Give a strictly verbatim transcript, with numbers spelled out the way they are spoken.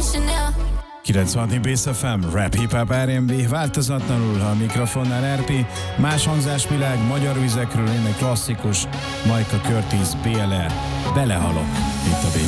kilencvenhat Bass ef em, Rap, Hip Hop, er end bé, változatlanul a mikrofonnál er pé, más hangzásvilág, magyar vizekről, innen klasszikus, Majka Curtis, bé el er, belehalok itt a Bass